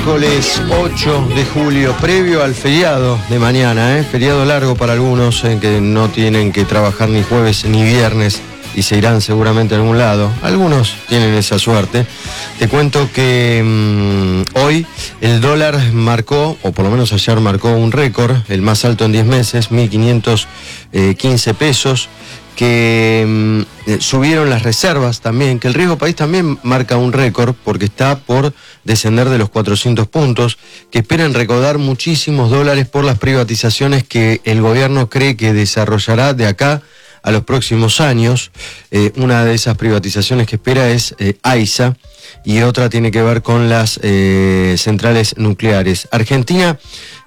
Miércoles 8 de julio, previo al feriado de mañana, feriado largo para algunos que no tienen que trabajar ni jueves ni viernes y se irán seguramente a algún lado. Algunos tienen esa suerte. Te cuento que hoy el dólar marcó, o por lo menos ayer marcó un récord, el más alto en 10 meses, 1.515 pesos. Que subieron las reservas también, que el riesgo país también marca un récord porque está por descender de los 400 puntos, que esperan recaudar muchísimos dólares por las privatizaciones que el gobierno cree que desarrollará de acá a los próximos años. Una de esas privatizaciones que espera es AISA y otra tiene que ver con las centrales nucleares. Argentina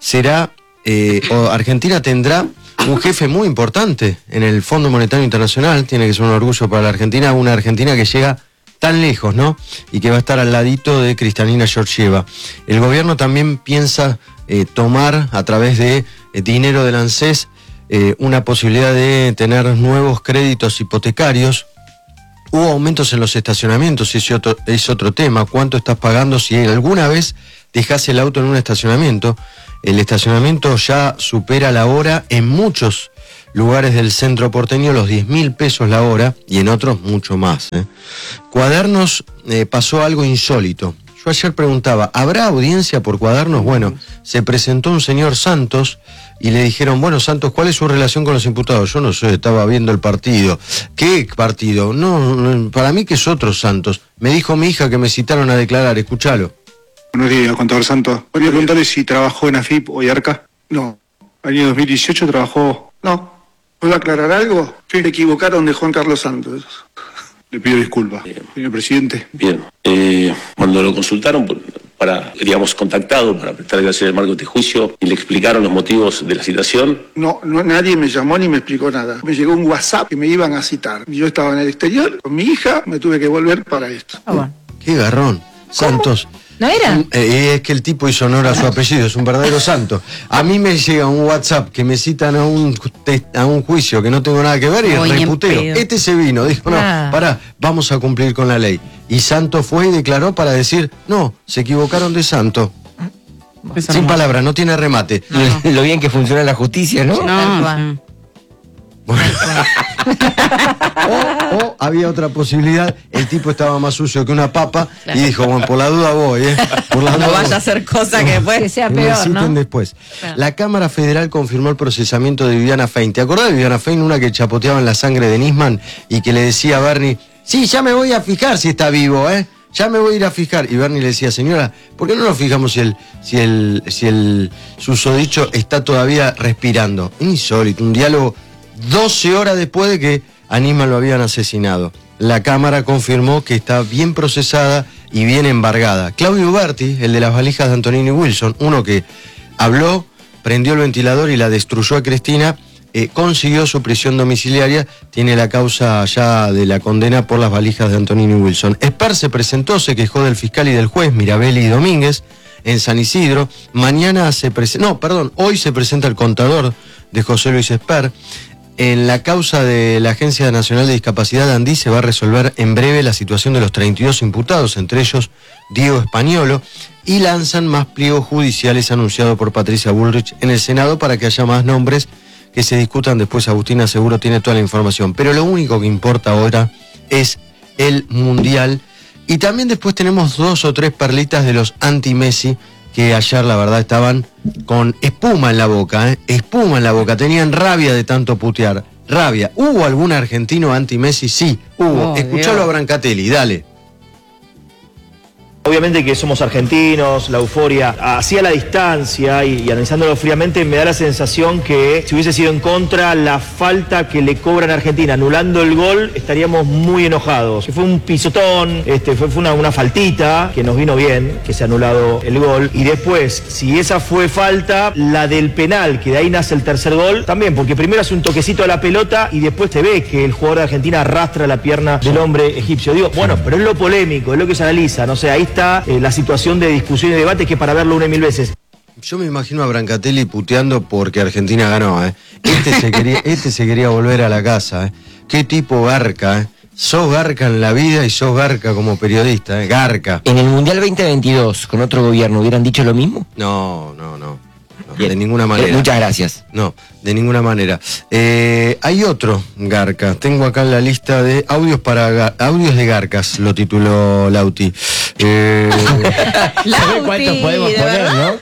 tendrá un jefe muy importante en el Fondo Monetario Internacional. Tiene que ser un orgullo para la Argentina, una Argentina que llega tan lejos, ¿no? Y que va a estar al ladito de Kristalina Georgieva. El gobierno también piensa tomar a través de dinero del ANSES una posibilidad de tener nuevos créditos hipotecarios. Hubo aumentos en los estacionamientos, ese es otro tema. ¿Cuánto estás pagando si alguna vez dejas el auto en un estacionamiento? El estacionamiento ya supera la hora en muchos lugares del centro porteño, los 10.000 pesos la hora, y en otros mucho más. Cuadernos, pasó algo insólito. Yo ayer preguntaba, ¿habrá audiencia por Cuadernos? Bueno, se presentó un señor Santos y le dijeron, bueno, Santos, ¿cuál es su relación con los imputados? Yo no sé, estaba viendo el partido. ¿Qué partido? No, para mí que es otro Santos. Me dijo mi hija que me citaron a declarar, escuchalo. Buenos días, contador Santos. Quería preguntarle si trabajó en AFIP o IARCA. No. Año 2018 trabajó. No. ¿Puedo aclarar algo? Se equivocaron de Juan Carlos Santos. Le pido disculpas, señor presidente. Bien. Cuando lo consultaron, contactado para prestar gracias al marco de juicio y le explicaron los motivos de la citación. No, nadie me llamó ni me explicó nada. Me llegó un WhatsApp que me iban a citar. Yo estaba en el exterior con mi hija, me tuve que volver para esto. Bueno. Qué garrón. Santos. ¿No era? Es que el tipo hizo honor a su apellido, es un verdadero santo. A mí me llega un WhatsApp que me citan a un juicio que no tengo nada que ver y reputeo. Este se vino, dijo, no, pará, vamos a cumplir con la ley. Y Santo fue y declaró para decir, no, se equivocaron de santo. Sin palabras, no tiene remate. No. Lo bien que funciona la justicia, ¿no? No. O había otra posibilidad, el tipo estaba más sucio que una papa y dijo, bueno, por la duda voy, por la duda no vaya a hacer cosa que después que sea peor, ¿no? Después. Claro. La Cámara Federal confirmó el procesamiento de Viviana Fein. ¿Te acordás de Viviana Fein, una que chapoteaba en la sangre de Nisman y que le decía a Bernie, sí, ya me voy a fijar si está vivo, ya me voy a ir a fijar? Y Bernie le decía, señora, ¿por qué no nos fijamos si el susodicho está todavía respirando? Insólito, un diálogo 12 horas después de que a Nisman lo habían asesinado. La Cámara confirmó que está bien procesada y bien embargada. Claudio Uberti, el de las valijas de Antonini Wilson, uno que habló, prendió el ventilador y la destruyó a Cristina, consiguió su prisión domiciliaria, tiene la causa ya de la condena por las valijas de Antonini Wilson. Esper se presentó, se quejó del fiscal y del juez, Mirabelli y Domínguez, en San Isidro. Hoy se presenta el contador de José Luis Esper. En la causa de la Agencia Nacional de Discapacidad Andí se va a resolver en breve la situación de los 32 imputados, entre ellos Diego Españolo, y lanzan más pliegos judiciales anunciados por Patricia Bullrich en el Senado para que haya más nombres que se discutan después. Agustina seguro tiene toda la información, pero lo único que importa ahora es el Mundial. Y también después tenemos 2 o 3 perlitas de los anti-Messi que ayer la verdad estaban con espuma en la boca, espuma en la boca, tenían rabia de tanto putear, rabia. ¿Hubo algún argentino anti-Messi? Sí, hubo. Escuchalo a Brancatelli, dale. Obviamente que somos argentinos, la euforia, así a la distancia y analizándolo fríamente, me da la sensación que si hubiese sido en contra la falta que le cobran a Argentina, anulando el gol, estaríamos muy enojados. Fue un pisotón, fue una faltita que nos vino bien, que se ha anulado el gol. Y después, si esa fue falta, la del penal, que de ahí nace el tercer gol, también, porque primero hace un toquecito a la pelota y después te ve que el jugador de Argentina arrastra la pierna del hombre egipcio. Digo, bueno, pero es lo polémico, es lo que se analiza, no sé, ahí está la situación de discusión y debate que para verlo 1.000 veces. Yo me imagino a Brancatelli puteando porque Argentina ganó, Este se quería volver a la casa, Qué tipo garca, sos garca en la vida y sos garca como periodista, garca. ¿En el Mundial 2022, con otro gobierno, hubieran dicho lo mismo? No, Bien. de ninguna manera. Muchas gracias. No, de ninguna manera. Hay otro garca. Tengo acá en la lista de audios de garcas, lo tituló Lauti. ¿Sabés cuántos podemos poner, no?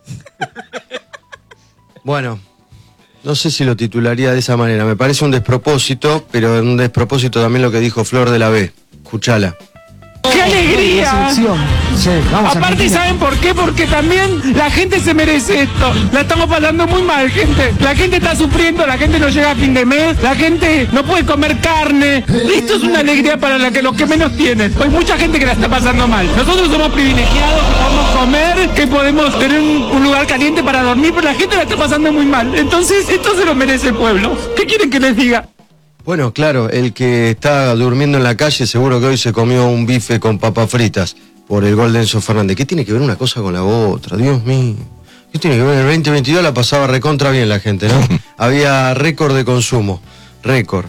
Bueno, no sé si lo titularía de esa manera. Me parece un despropósito, pero un despropósito también lo que dijo Flor de la B. Escuchala. ¡Qué alegría! Aparte, ¿saben por qué? Porque también la gente se merece esto. La estamos pasando muy mal, gente. La gente está sufriendo, la gente no llega a fin de mes, la gente no puede comer carne. Esto es una alegría para los que menos tienen. Hay mucha gente que la está pasando mal. Nosotros somos privilegiados, que podemos comer, que podemos tener un lugar caliente para dormir, pero la gente la está pasando muy mal. Entonces, esto se lo merece el pueblo. ¿Qué quieren que les diga? Bueno, claro, el que está durmiendo en la calle seguro que hoy se comió un bife con papas fritas por el gol de Enzo Fernández. ¿Qué tiene que ver una cosa con la otra? Dios mío. ¿Qué tiene que ver? En el 2022 la pasaba recontra bien la gente, ¿no? Había récord de consumo. Récord.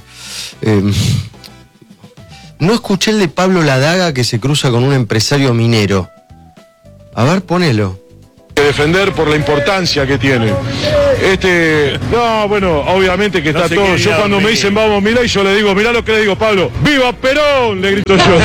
No escuché el de Pablo Ladaga que se cruza con un empresario minero. A ver, ponelo. Que defender por la importancia que tiene. No, bueno, obviamente que está todo. Yo cuando me dicen vamos, mirá, y yo le digo, mirá lo que le digo, Pablo, ¡viva Perón! Le grito yo.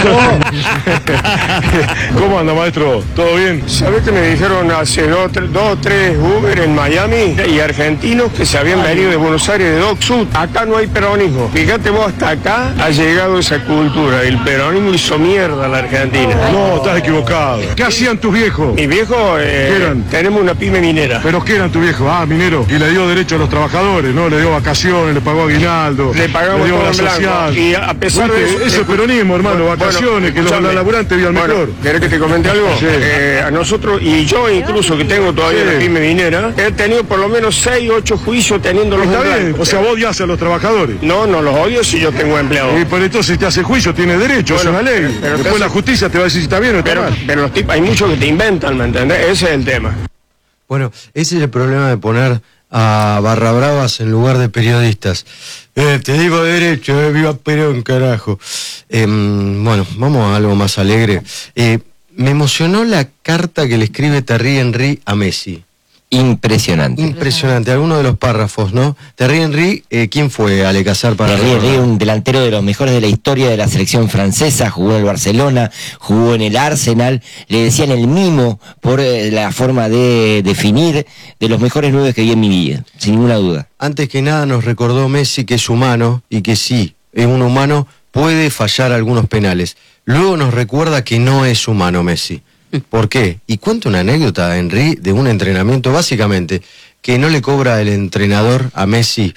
¿Cómo anda, maestro? ¿Todo bien? ¿Sabés que me dijeron hace dos o tres Uber en Miami y argentinos que se habían venido de Buenos Aires, de Dock Sud? Acá no hay peronismo. Fíjate vos, hasta acá ha llegado esa cultura. El peronismo hizo mierda a la Argentina. No, estás equivocado. ¿Qué hacían tus viejos? Mis viejos, tenemos una pyme minera. ¿Pero qué eran tus viejos? Ah, minero. Y le dio derecho a los trabajadores, ¿no? Le dio vacaciones, le pagó aguinaldo. Le pagamos dio todo la en blanco. social. Y a pesar de eso es peronismo, hermano. Vacaciones, que los laburantes vivan mejor. ¿Querés que te comente algo? Sí. A nosotros, y yo incluso que tengo todavía la pyme minera, he tenido por lo menos 6 o 8 juicios teniéndolos en Está blanco. bien, o sea, vos odias a los trabajadores. No los odio si yo tengo empleados. Y por entonces te hace juicio, tiene derecho, es una ley. Después la justicia te va a decir si está bien o está mal. Pero los tipos, hay muchos que te inventan, ¿me entendés? Ese es el tema. Bueno, ese es el problema de poner a barra bravas en lugar de periodistas. Te digo derecho, viva Perón, carajo. Bueno, vamos a algo más alegre. Me emocionó la carta que le escribe Thierry Henry a Messi. Impresionante. Impresionante, alguno de los párrafos, ¿no? Thierry Henry, ¿quién fue Ale Casar para Thierry Henry, un delantero de los mejores de la historia de la selección francesa, jugó en el Barcelona, jugó en el Arsenal, le decían el mimo por la forma de definir de los mejores 9 que vi en mi vida, sin ninguna duda. Antes que nada nos recordó Messi que es humano y que sí, es un humano, puede fallar algunos penales. Luego nos recuerda que no es humano Messi. ¿Por qué? Y cuenta una anécdota, Henry, de un entrenamiento, básicamente, que no le cobra el entrenador a Messi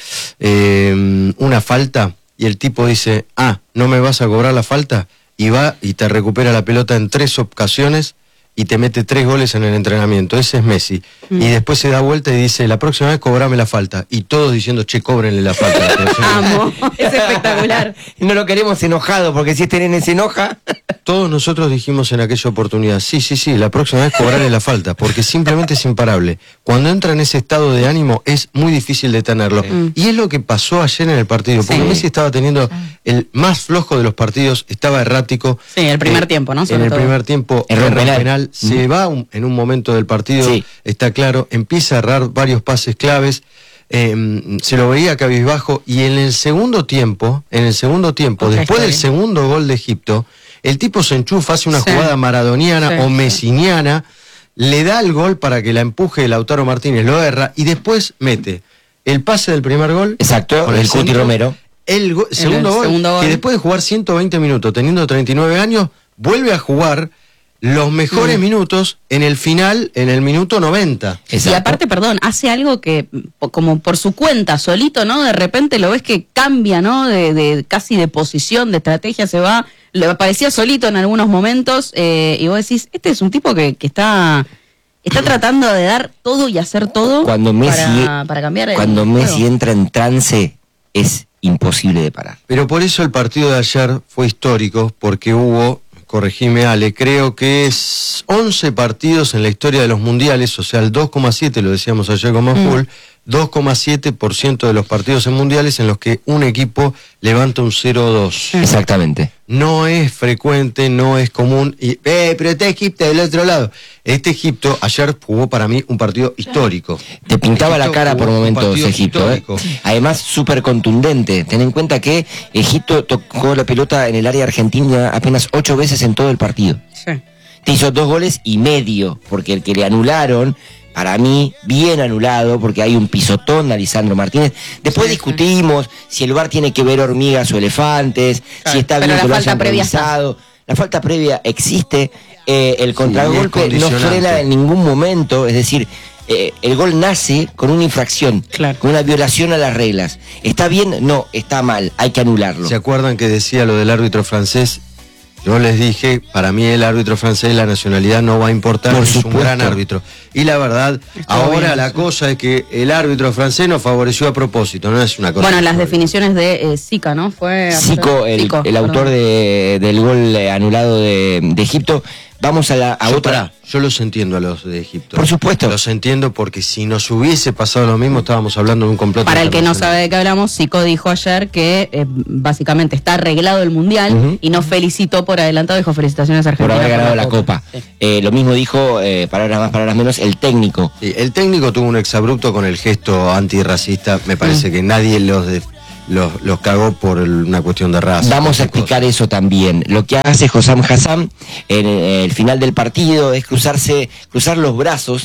una falta, y el tipo dice, ¿no me vas a cobrar la falta? Y va y te recupera la pelota en 3 ocasiones y te mete 3 goles en el entrenamiento. Ese es Messi. Y después se da vuelta y dice, la próxima vez cobrame la falta. Y todos diciendo, che, cóbrenle la falta. Amo, es espectacular. No lo queremos enojado, porque si este nene se enoja... Todos nosotros dijimos en aquella oportunidad, sí, la próxima vez cobrarle la falta, porque simplemente es imparable. Cuando entra en ese estado de ánimo es muy difícil detenerlo. Y es lo que pasó ayer en el partido, porque Messi estaba teniendo el más flojo de los partidos, estaba errático. Sí, el primer tiempo, ¿no? En el primer tiempo, erró penal. Se va en un momento del partido, está claro, empieza a errar varios pases claves. Se lo veía cabizbajo, y en el segundo tiempo, después del segundo gol de Egipto, el tipo se enchufa, hace una jugada maradoniana o messiniana, le da el gol para que la empuje Lautaro Martínez, lo erra, y después mete el pase del primer gol. Exacto, con el Cuti Romero. El segundo gol, que después de jugar 120 minutos, teniendo 39 años, vuelve a jugar los mejores minutos en el final, en el minuto 90. Exacto. Y aparte, hace algo que, como por su cuenta, solito, ¿no? De repente lo ves que cambia, ¿no? De casi de posición, de estrategia, se va... Le aparecía solito en algunos momentos, y vos decís, este es un tipo que está tratando de dar todo y hacer todo cuando Messi, para cambiar. Cuando Messi entra en trance, es imposible de parar. Pero por eso el partido de ayer fue histórico, porque hubo, corregime Ale, creo que es 11 partidos en la historia de los mundiales, o sea, el 2,7, lo decíamos ayer con Manful, 2,7% de los partidos en mundiales en los que un equipo levanta un 0-2. Exactamente. No es frecuente, no es común. Pero este Egipto del otro lado. Este Egipto ayer jugó para mí un partido histórico. Te pintaba Egipto la cara por momentos Egipto. Además, súper contundente. Ten en cuenta que Egipto tocó la pelota en el área argentina apenas 8 veces en todo el partido. Sí. Te hizo 2 goles y medio, porque el que le anularon, para mí, bien anulado, porque hay un pisotón de Lisandro Martínez. Después discutimos si el VAR tiene que ver hormigas o elefantes, si está bien que lo hayan revisado. La falta previa existe, el contragolpe no frena en ningún momento, es decir, el gol nace con una infracción, con una violación a las reglas. ¿Está bien? No, está mal, hay que anularlo. ¿Se acuerdan que decía lo del árbitro francés? Yo les dije, para mí el árbitro francés, la nacionalidad no va a importar, es un gran árbitro. Y la verdad, ahora la cosa es que el árbitro francés nos favoreció a propósito, no es una cosa. Bueno, las definiciones de Zica, ¿no? Fue Zico, el autor del gol anulado de Egipto. Vamos a otra. Yo los entiendo a los de Egipto. Por supuesto. Los entiendo porque si nos hubiese pasado lo mismo, estábamos hablando de un complot. Para el que no sabe de qué hablamos, Zico dijo ayer que básicamente está arreglado el Mundial y nos felicitó por adelantado, dijo felicitaciones a Argentina. Por haber ganado la Copa. Sí. Lo mismo dijo, palabras más, palabras menos, el técnico. Sí, el técnico tuvo un exabrupto con el gesto antirracista. Me parece que nadie los cagó por una cuestión de raza. Vamos a explicar eso también. Lo que hace Hossam Hassam en el final del partido es cruzar los brazos,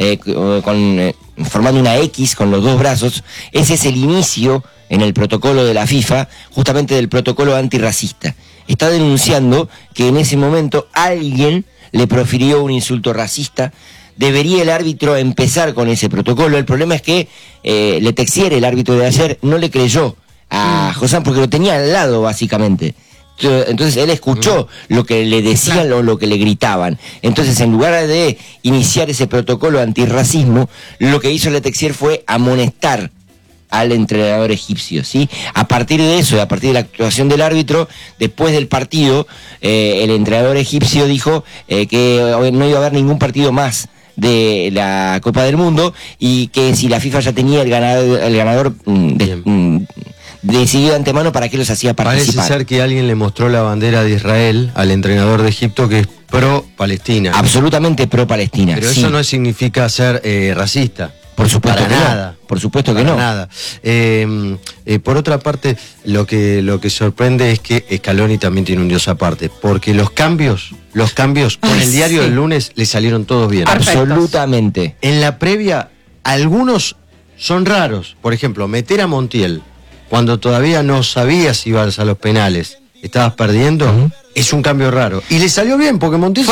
formando una X con los 2 brazos. Ese es el inicio en el protocolo de la FIFA, justamente del protocolo antirracista. Está denunciando que en ese momento alguien le profirió un insulto racista. Debería el árbitro empezar con ese protocolo. El problema es que Letexier, el árbitro de ayer, no le creyó a Hossam porque lo tenía al lado, básicamente. Entonces él escuchó lo que le decían o lo que le gritaban. Entonces, en lugar de iniciar ese protocolo antirracismo, lo que hizo Letexier fue amonestar al entrenador egipcio, ¿sí? A partir de eso, a partir de la actuación del árbitro, después del partido, el entrenador egipcio dijo que no iba a haber ningún partido más de la Copa del Mundo y que si la FIFA ya tenía el ganador decidido de antemano, ¿para qué los hacía participar? Parece ser que alguien le mostró la bandera de Israel al entrenador de Egipto, que es pro-Palestina. Absolutamente pro-Palestina. Pero eso no significa ser racista. Por supuesto para que nada. No. Por supuesto que no. Nada. Por otra parte, lo que sorprende es que Scaloni también tiene un dios aparte, porque los cambios con el diario del lunes le salieron todos bien. Absolutamente. En la previa, algunos son raros. Por ejemplo, meter a Montiel cuando todavía no sabías si ibas a los penales, estabas perdiendo, es un cambio raro. Y le salió bien, porque Montiel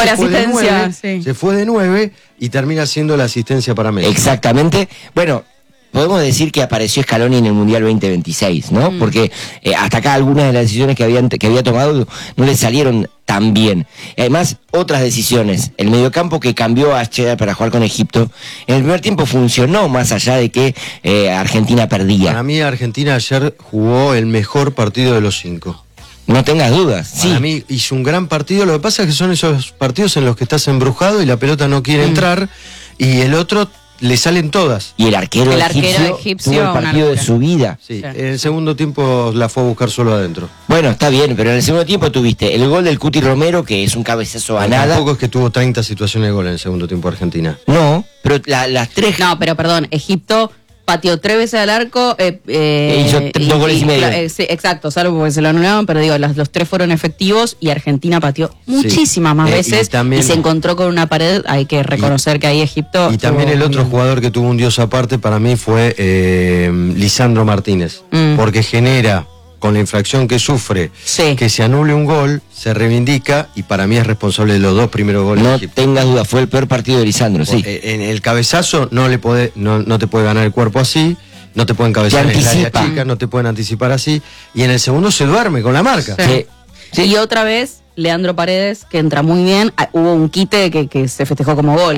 se fue de 9 y termina siendo la asistencia para México. Exactamente. Bueno, podemos decir que apareció Scaloni en el Mundial 2026, ¿no? Porque hasta acá algunas de las decisiones que había tomado no le salieron tan bien. Además, otras decisiones. El mediocampo que cambió a Cheddar para jugar con Egipto, en el primer tiempo funcionó, más allá de que Argentina perdía. Para mí, Argentina ayer jugó el mejor partido de los 5. No tengas dudas. Para mí hizo un gran partido. Lo que pasa es que son esos partidos en los que estás embrujado y la pelota no quiere entrar, y el otro le salen todas. Y el arquero egipcio tuvo el partido de su vida. Sí, en el segundo tiempo la fue a buscar solo adentro. Bueno, está bien, pero en el segundo tiempo tuviste el gol del Cuti Romero, que es un cabezazo a nada. Tampoco es que tuvo 30 situaciones de gol en el segundo tiempo Argentina. No, pero las 3... No, pero perdón, Egipto pateó 3 veces al arco. Hizo 2 goles y medio. Sí, exacto, salvo porque se lo anularon, pero digo, los 3 fueron efectivos y Argentina pateó muchísimas más veces y se encontró con una pared. Hay que reconocer que ahí Egipto... Y también el otro jugador que tuvo un dios aparte para mí fue Lisandro Martínez, porque genera, con la infracción que sufre, que se anule un gol, se reivindica y para mí es responsable de los 2 primeros goles. No tengas duda, fue el peor partido de Lisandro, sí. En el cabezazo no te puede ganar el cuerpo así, no te pueden cabezar en el área chica, no te pueden anticipar así, y en el segundo se duerme con la marca. Sí. Y otra vez, Leandro Paredes, que entra muy bien. Hubo un quite que se festejó como gol.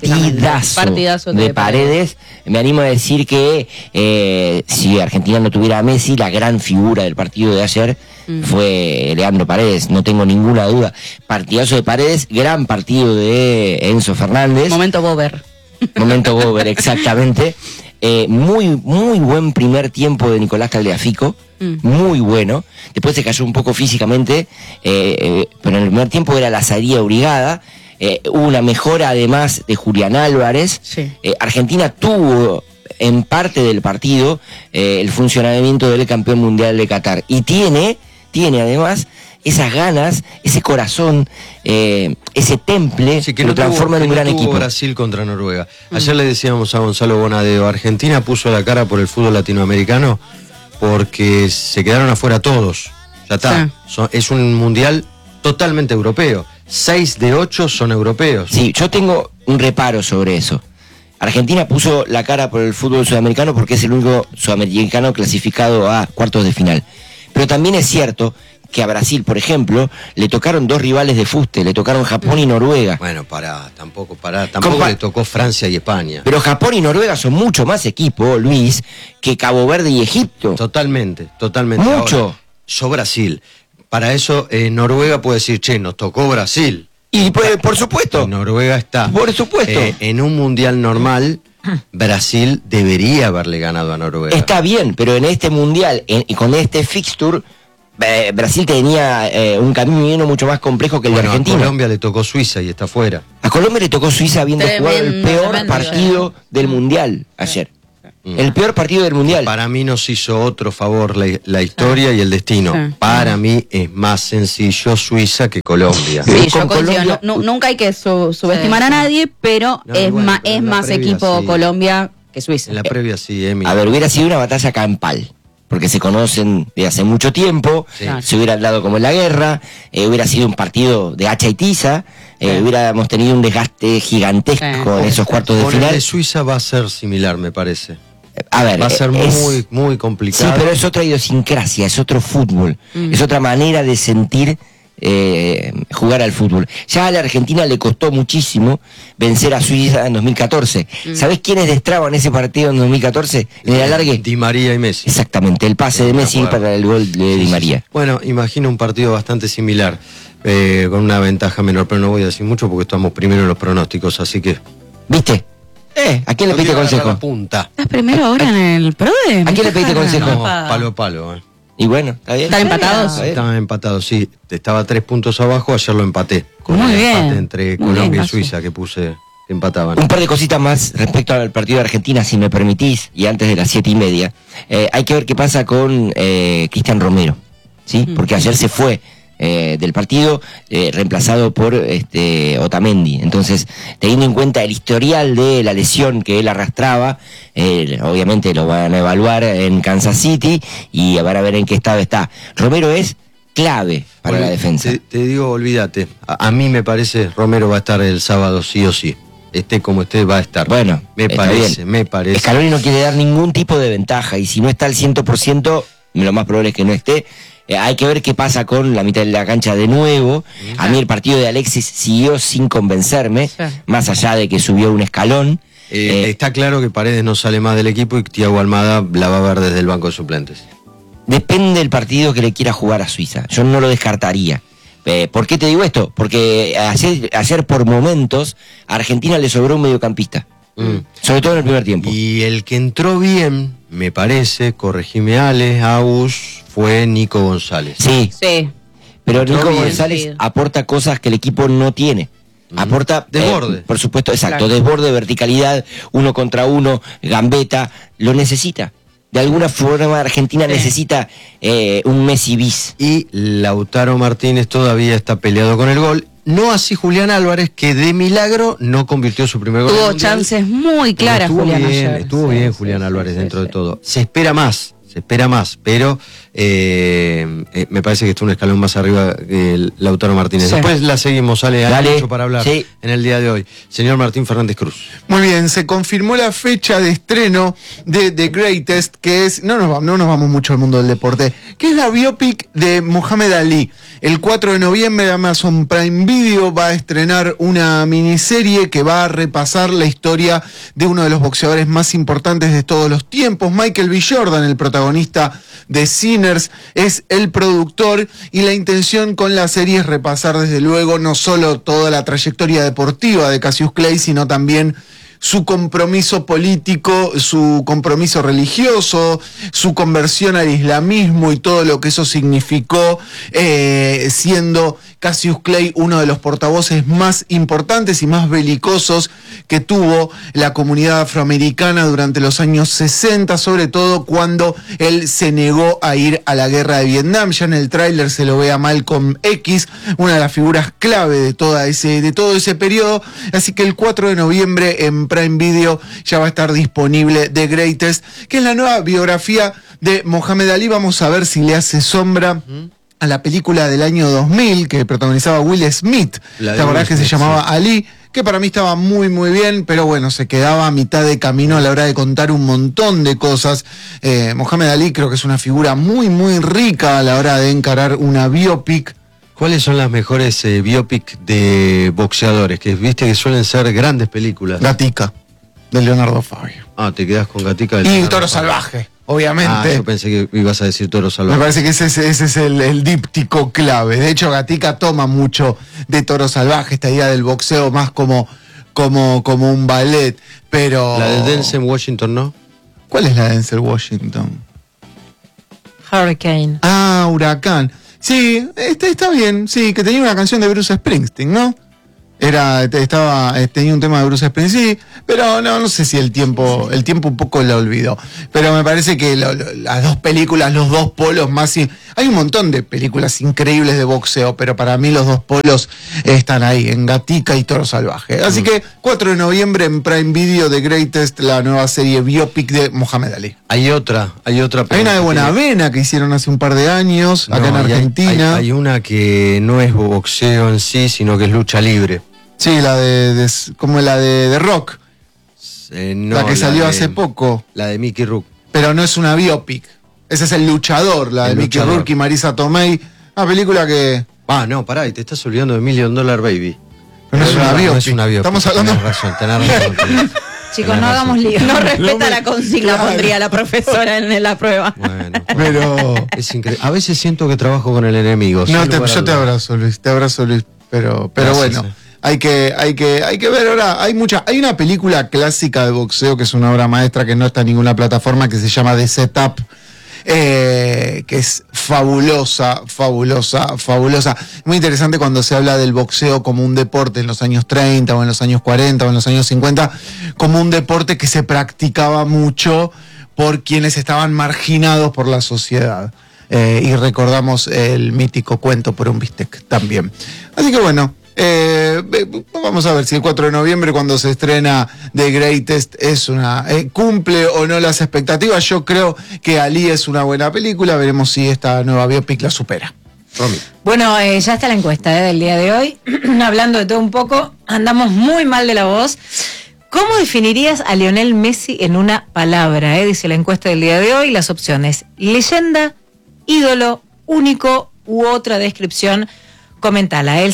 Partidazo de Paredes. Me animo a decir que si Argentina no tuviera a Messi, la gran figura del partido de ayer fue Leandro Paredes, no tengo ninguna duda. Partidazo de Paredes, gran partido de Enzo Fernández. Momento Bober, exactamente. muy buen primer tiempo de Nicolás Tagliafico, muy bueno. Después se cayó un poco físicamente, pero en el primer tiempo era la salida obligada. Hubo una mejora además de Julián Álvarez. Sí. Argentina tuvo en parte del partido el funcionamiento del campeón mundial de Qatar, y tiene además esas ganas, ese corazón, ese temple, Sí, que lo transforma en un gran equipo. Brasil contra Noruega. Ayer le decíamos a Gonzalo Bonadeo, Argentina puso la cara por el fútbol latinoamericano porque se quedaron afuera todos. Ya está. Sí. Es un mundial totalmente europeo. 6 de 8 son europeos. Sí, yo tengo un reparo sobre eso. Argentina puso la cara por el fútbol sudamericano porque es el único sudamericano clasificado a cuartos de final. Pero también es cierto que a Brasil, por ejemplo, le tocaron dos rivales de fuste, le tocaron Japón y Noruega. Bueno, tampoco le tocó Francia y España. Pero Japón y Noruega son mucho más equipo, Luis, que Cabo Verde y Egipto. Totalmente. Mucho. Ahora, yo Brasil. Para eso Noruega puede decir, che, nos tocó Brasil. Y por supuesto. Y Noruega está. Por supuesto. En un mundial normal, Brasil debería haberle ganado a Noruega. Está bien, pero en este mundial, y con este fixture, Brasil tenía un camino mucho más complejo que el de Argentina. A Colombia le tocó Suiza y está fuera. A Colombia le tocó Suiza habiendo jugado el peor tremendo, partido del mundial ayer. El peor partido del mundial. Para mí nos hizo otro favor la historia y el destino. Sí. Para mí es más sencillo Suiza que Colombia. Sí, yo Con coincido. Colombia- Nunca hay que subestimar a nadie, pero No, es, bueno, pero es en la más previa equipo sí. Colombia que Suiza. En la previa sí, Emi. A ver, hubiera sido una batalla campal, porque se conocen de hace mucho tiempo, Sí. se hubieran dado como en la guerra, hubiera sido un partido de hacha y tiza, hubiéramos tenido un desgaste gigantesco Sí. en esos cuartos de Con el final. de Suiza va a ser similar, me parece. A ver, Va a ser es- muy Sí, complicado. pero es otra idiosincrasia, es otro fútbol, es otra manera de sentir jugar al fútbol. Ya a la Argentina le costó muchísimo vencer a Suiza en 2014. ¿Sabés quiénes destraban ese partido en 2014? En el alargue. Di María y Messi. Exactamente, el pase de Me Messi acuerdo. para el gol de Di María. Bueno, imagino un partido bastante similar, con una ventaja menor, pero no voy a decir mucho porque estamos primero en los pronósticos, así que... ¿Viste? ¿A quién le pediste consejo? La punta. ¿Estás primero ahora en el PRODE? ¿A quién le pediste consejo? No, palo a palo. Y bueno, ¿está bien? ¿Están empatados? Está bien. Estaban empatados, sí. Estaba 3 puntos abajo, ayer lo empaté. Con Muy el bien. empate entre Muy Colombia bien, y Casu. Suiza que puse, que empataban. Un par de cositas más respecto al partido de Argentina, si me permitís, y antes de las 7:30. Hay que ver qué pasa con Cristian Romero, ¿sí? Porque ayer se fue del partido, reemplazado por Otamendi. Entonces, teniendo en cuenta el historial de la lesión que él arrastraba, obviamente lo van a evaluar en Kansas City y van a ver en qué estado está. Romero es clave para la defensa. Te digo, olvídate. A mí me parece, Romero va a estar el sábado sí o sí. Esté como esté, va a estar. Bueno, me está parece, bien. me parece. Scaloni no quiere dar ningún tipo de ventaja, y si no está al 100%, lo más probable es que no esté. Hay que ver qué pasa con la mitad de la cancha de nuevo. A mí el partido de Alexis siguió sin convencerme, Sí. más allá de que subió un escalón. Está claro que Paredes no sale más del equipo y Thiago Almada la va a ver desde el banco de suplentes. Depende del partido que le quiera jugar a Suiza. Yo no lo descartaría. ¿Por qué te digo esto? Porque ayer por momentos a Argentina le sobró un mediocampista. Sobre todo en el primer tiempo. Y el que entró bien, me parece, corregime Ale, Agus, fue Nico González. Sí, Sí. pero Entró Nico bien. González Sí. aporta cosas que el equipo no tiene. Aporta Desborde. por supuesto, exacto, Claro. desborde, verticalidad, 1 contra 1, gambeta, lo necesita. De alguna forma Argentina necesita un Messi bis. Y Lautaro Martínez todavía está peleado con el gol. No así Julián Álvarez, que de milagro no convirtió su primer gol. en el Tuvo Mundial. chances muy Pero claras, estuvo Julián. bien, ayer. estuvo Sí, bien sí, Julián sí, Álvarez sí, dentro sí. de todo. Se espera más, pero me parece que está un escalón más arriba que el Lautaro Martínez. Sí. Después la seguimos, sale, hay Dale. mucho para hablar Sí. en el día de hoy. Señor Martín Fernández Cruz. Muy bien, se confirmó la fecha de estreno de The Greatest, que es, no nos vamos mucho al mundo del deporte, que es la biopic de Muhammad Ali. El 4 de noviembre Amazon Prime Video va a estrenar una miniserie que va a repasar la historia de uno de los boxeadores más importantes de todos los tiempos. Michael B. Jordan, el protagonista de Sinners, es el productor, y la intención con la serie es repasar desde luego no solo toda la trayectoria deportiva de Cassius Clay, sino también su compromiso político, su compromiso religioso, su conversión al islamismo y todo lo que eso significó, siendo Cassius Clay uno de los portavoces más importantes y más belicosos que tuvo la comunidad afroamericana durante los años 60, sobre todo cuando él se negó a ir a la guerra de Vietnam. Ya en el tráiler se lo ve a Malcolm X, una de las figuras clave de todo ese periodo. Así que el 4 de noviembre en Prime Video ya va a estar disponible The Greatest, que es la nueva biografía de Mohamed Ali. Vamos a ver si le hace sombra a la película del año 2000 que protagonizaba Will Smith. ¿Te acordás que se llamaba Ali? Que para mí estaba muy muy bien, pero bueno, se quedaba a mitad de camino a la hora de contar un montón de cosas. Mohamed Ali creo que es una figura muy muy rica a la hora de encarar una biopic. ¿Cuáles son las mejores biopic de boxeadores? Que viste que suelen ser grandes películas. Gatica, de Leonardo Fabio. Ah, te quedás con Gatica. Y Toro Salvaje, obviamente. Ah, yo pensé que ibas a decir Toro Salvaje. Me parece que ese es el díptico clave. De hecho, Gatica toma mucho de Toro Salvaje, esta idea del boxeo más como un ballet, pero... La de Denzel Washington, ¿no? ¿Cuál es la de Denzel Washington? Hurricane. Ah, Huracán. Sí, está bien, sí, que tenía una canción de Bruce Springsteen, ¿no? Tenía un tema de Bruce Springsteen, sí, pero no sé si el tiempo un poco la olvidó. Pero me parece que las dos películas, los dos polos más... Hay un montón de películas increíbles de boxeo, pero para mí los dos polos están ahí, en Gatica y Toro Salvaje. Así que 4 de noviembre en Prime Video, The Greatest, la nueva serie biopic de Mohamed Ali. Hay otra. Hay una de Buenavena que hicieron hace un par de años, acá en Argentina. Hay una que no es boxeo en sí, sino que es lucha libre. Sí, como la de Rock. No, la que salió hace poco. La de Mickey Rourke. Pero no es una biopic. Ese es El Luchador, la de Mickey Rourke y Marisa Tomei. Una película que... Ah, no, pará, y te estás olvidando de $1 Million Baby. Pero no es una biopic. No es una biopic. Estamos hablando... Tenés razón. Chicos, no hagamos lío. No respeta la consigna, pondría la profesora en la prueba. Bueno, pero... Es increíble. A veces siento que trabajo con el enemigo. No, yo te abrazo, Luis. Pero gracias, bueno... Hay que ver ahora, hay una película clásica de boxeo que es una obra maestra que no está en ninguna plataforma, que se llama The Setup, que es fabulosa. Muy interesante cuando se habla del boxeo como un deporte en los años 30 o en los años 40 o en los años 50, como un deporte que se practicaba mucho por quienes estaban marginados por la sociedad. Y recordamos el mítico Cuento por un bistec también. Así que bueno, vamos a ver si el 4 de noviembre, cuando se estrena The Greatest, cumple o no las expectativas. Yo creo que Ali es una buena película. Veremos si esta nueva biopic la supera. Romy. Bueno, ya está la encuesta del día de hoy. Hablando de todo un poco, andamos muy mal de la voz. ¿Cómo definirías a Lionel Messi en una palabra? Dice la encuesta del día de hoy. Las opciones: leyenda, ídolo, único u otra descripción. Comentala. El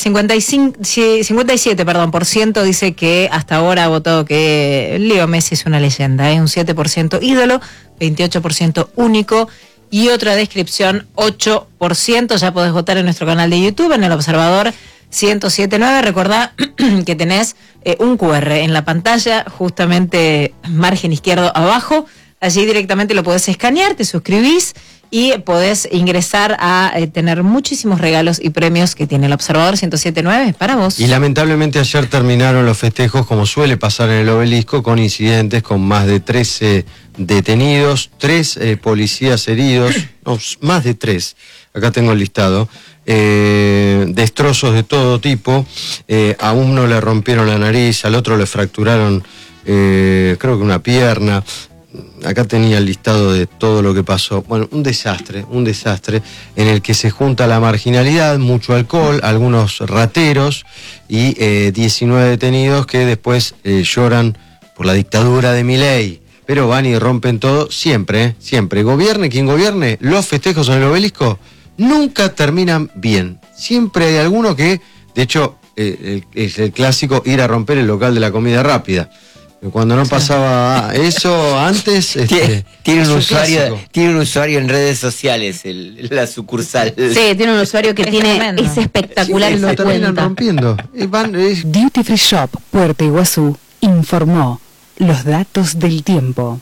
57% dice que hasta ahora ha votado que Leo Messi es una leyenda. Un 7% ídolo, 28% único y otra descripción 8%. Ya podés votar en nuestro canal de YouTube, en El Observador 1079. Recordá que tenés un QR en la pantalla, justamente margen izquierdo abajo. Allí directamente lo podés escanear, te suscribís y podés ingresar a tener muchísimos regalos y premios que tiene El Observador 1079 para vos. Y lamentablemente ayer terminaron los festejos, como suele pasar en el Obelisco, con incidentes, con más de 13 detenidos, 3 policías heridos, no, más de 3, acá tengo el listado, destrozos de todo tipo, a uno le rompieron la nariz, al otro le fracturaron creo que una pierna. Acá tenía el listado de todo lo que pasó. Bueno, un desastre en el que se junta la marginalidad, mucho alcohol, algunos rateros y 19 detenidos que después lloran por la dictadura de Milei. Pero van y rompen todo siempre. Gobierne quien gobierne, los festejos en el Obelisco nunca terminan bien. Siempre hay alguno que, de hecho, es el clásico ir a romper el local de la comida rápida. Cuando no pasaba eso antes... Tiene un usuario en redes sociales, la sucursal. Sí, tiene un usuario que es espectacular. Sí, lo terminan rompiendo. Duty Free Shop Puerto Iguazú informó. los datos del tiempo.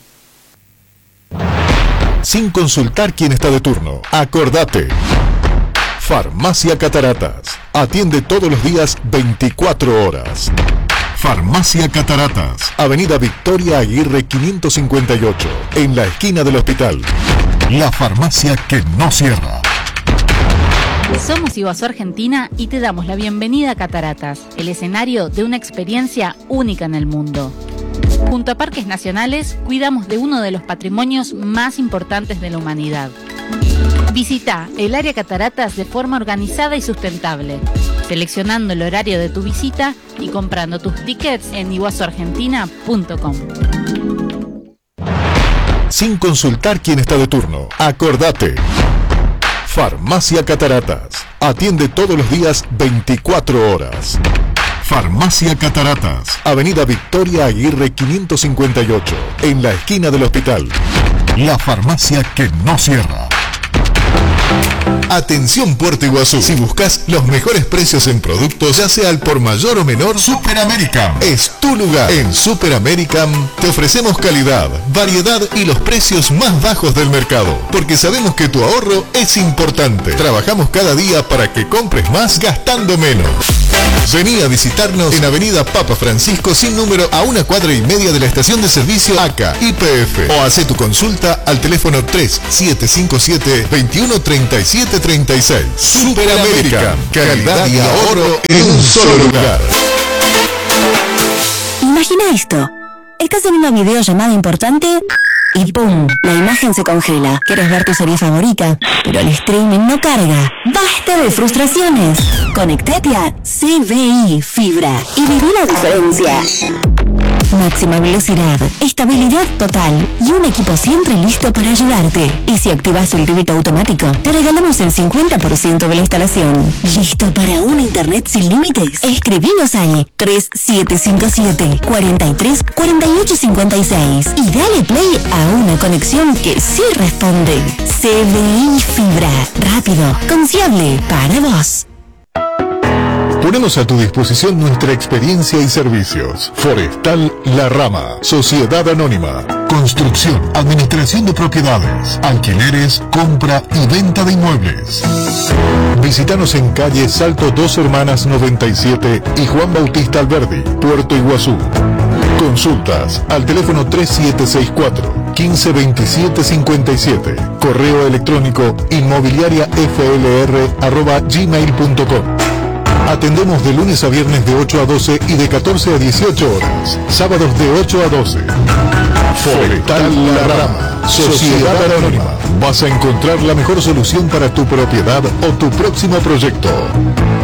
Sin consultar quién está de turno. Acordate. Farmacia Cataratas. Atiende todos los días 24 horas. Farmacia Cataratas. Avenida Victoria Aguirre 558. En la esquina del hospital. La farmacia que no cierra. Somos Iguazú Argentina y te damos la bienvenida a Cataratas, el escenario de una experiencia única en el mundo. Junto a parques nacionales, cuidamos de uno de los patrimonios más importantes de la humanidad. Visita el área Cataratas de forma organizada y sustentable, seleccionando el horario de tu visita y comprando tus tickets en iguazuargentina.com. Sin consultar quién está de turno. Acordate. Farmacia Cataratas. Atiende todos los días 24 horas. Farmacia Cataratas. Avenida Victoria Aguirre 558. En la esquina del hospital. La farmacia que no cierra. Atención Puerto Iguazú, si buscas los mejores precios en productos, ya sea al por mayor o menor, Super American es tu lugar. En Super American te ofrecemos calidad, variedad y los precios más bajos del mercado, porque sabemos que tu ahorro es importante. Trabajamos cada día para que compres más gastando menos. Vení a visitarnos en Avenida Papa Francisco sin número, a 1,5 cuadras de la estación de servicio ACA YPF, o hace tu consulta al teléfono 3755-213736. Super American, calidad y ahorro en un solo lugar. Imagina esto: estás en una videollamada importante y ¡pum! La imagen se congela. Quieres ver tu serie favorita, pero el streaming no carga. ¡Basta de frustraciones! Conectate a CBI Fibra y viví la diferencia. Máxima velocidad, estabilidad total y un equipo siempre listo para ayudarte. Y si activas el débito automático, te regalamos el 50% de la instalación. ¿Listo para un internet sin límites? Escribinos ahí 3757-434856 y dale play a una conexión que sí responde. CBI Fibra, rápido, confiable, para vos. Ponemos a tu disposición nuestra experiencia y servicios. Forestal La Rama, Sociedad Anónima. Construcción, administración de propiedades, alquileres, compra y venta de inmuebles. Visítanos en calle Salto 2 Hermanas 97 y Juan Bautista Alberdi, Puerto Iguazú. Consultas al teléfono 3764-152757. Correo electrónico inmobiliariaflr@gmail.com. Atendemos de lunes a viernes de 8 a 12 y de 14 a 18 horas. Sábados de 8 a 12. Forestal La Rama, Sociedad Anónima. Vas a encontrar la mejor solución para tu propiedad o tu próximo proyecto.